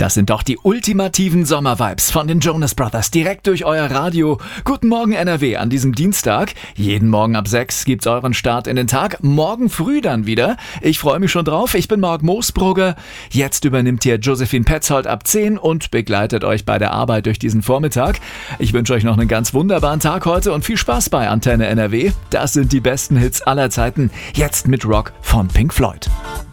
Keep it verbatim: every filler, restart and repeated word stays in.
Das sind doch die ultimativen Sommervibes von den Jonas Brothers direkt durch euer Radio. Guten Morgen N R W an diesem Dienstag. Jeden Morgen ab sechs gibt's euren Start in den Tag. Morgen früh dann wieder. Ich freue mich schon drauf. Ich bin Marc Moosbrugger. Jetzt übernimmt hier Josephine Petzold ab zehn und begleitet euch bei der Arbeit durch diesen Vormittag. Ich wünsche euch noch einen ganz wunderbaren Tag heute und viel Spaß bei Antenne N R W. Das sind die besten Hits aller Zeiten. Jetzt mit Rock von Pink Floyd.